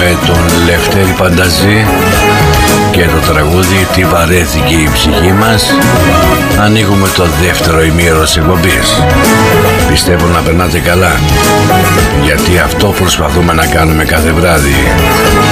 με τον Λευτέρη Πανταζή και το τραγούδι «Τι βαρέθηκε η ψυχή μας». Ανοίγουμε το δεύτερο ημίωρο της εκπομπής. Πιστεύω να περνάτε καλά, γιατί αυτό προσπαθούμε να κάνουμε κάθε βράδυ.